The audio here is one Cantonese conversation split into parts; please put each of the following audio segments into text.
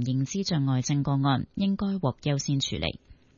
含認知障礙症個案，應該獲優先處理。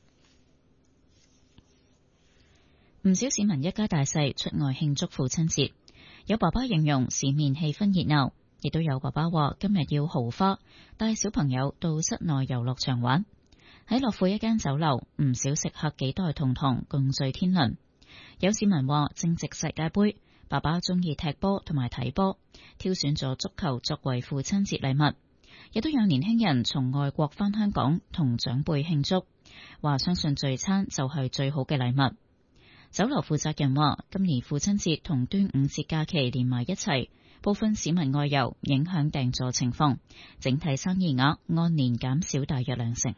唔少市民一家大細出外慶祝父親節，有爸爸形容市面氣氛熱鬧，亦都有爸爸話今日要豪花，帶小朋友到室內遊樂場玩。喺樂富一間酒樓，唔少食客幾代同堂共聚天倫。有市民話正值世界盃，爸爸中意踢波同埋睇波，挑選咗足球作為父親節禮物。亦都有年輕人從外國返香港同長輩慶祝，話相信聚餐就係最好嘅禮物。酒樓負責人話，今年父親節同端午節假期連埋一齊，部分市民外遊影響訂座情況，整體生意額按年減少大約2成。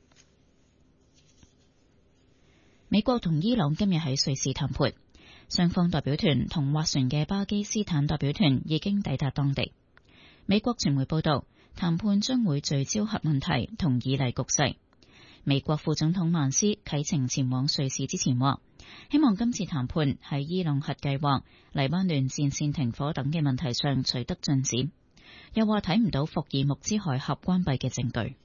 美國同伊朗今日喺瑞士談判，雙方代表團同斡旋嘅巴基斯坦代表團已經抵達當地。美國傳媒報道，談判將會聚焦核問題同以黎局勢。美國副總統曼斯啟程前往瑞士之前話，希望今次談判喺伊朗核計劃、黎巴嫩戰線停火等嘅問題上取得進展，又話睇唔到霍爾木茲海峽關閉嘅證據。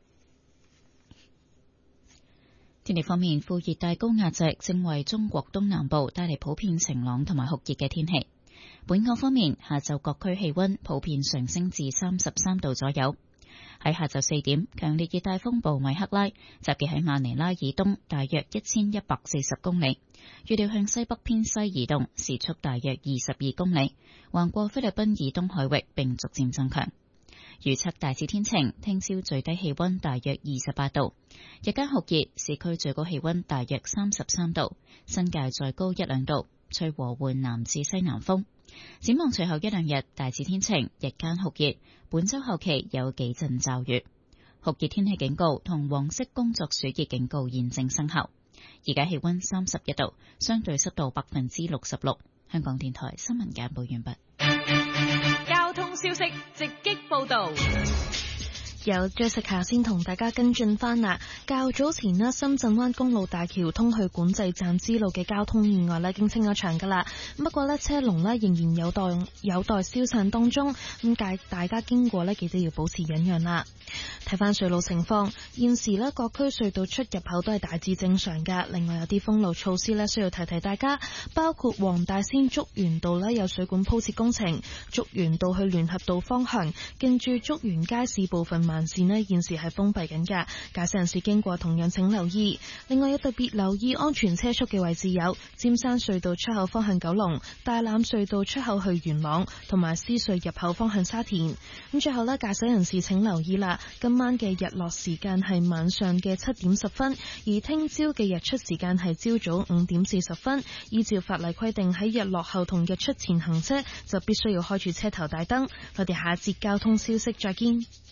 天氣方面，副熱帶高壓脊正為中國東南部帶嚟普遍晴朗同埋酷熱嘅天氣。本港方面，下晝各區氣溫普遍上升至33度左右。喺下晝4點，強烈熱帶風暴米克拉集結喺馬尼拉以東大約1140公里，預料向西北偏西移動，時速大約22公里，橫過菲律賓以東海域並逐漸增強。預測大致天晴，聽朝最低氣溫大約28度，日間酷熱，市區最高氣溫大約33度，新界再高1-2度，吹和緩南至西南風。展望隨後1-2日大致天晴，日間酷熱，本週後期有幾陣驟雨。酷熱天氣警告同黃色工作暑熱警告現正生效。而家氣溫31度，相對濕度66%。香港電台新聞簡報完畢。 交通消息直擊報道。 由 Jessica 先同大家跟進翻啦。較早前呢，深圳灣公路大橋通去管制站支路嘅交通意外呢，已經清咗場噶啦。不過呢，車龍呢仍然有待消散當中。咁大家經過呢，記得要保持忍讓啦。睇翻隧路情況，現時呢，各區隧道出入口都係大致正常噶。另外有啲封路措施呢，需要提提大家，包括黃大仙竹園道呢，有水管鋪設工程，竹園道去聯合道方向近住竹園街市部分慢線呢，現時係封閉緊噶，駕駛人士經過同樣請留意。另外要特別留意安全車速嘅位置有尖山隧道出口方向九龍、大欖隧道出口去元朗，同埋獅隧入口方向沙田。咁最後呢，駕駛人士請留意啦，今晚嘅日落時間係晚上嘅7點10分，而聽朝嘅日出時間係朝早5點40分。依照法例規定，喺日落後同日出前行車就必須要開住車頭大燈。我哋下一節交通消息再見。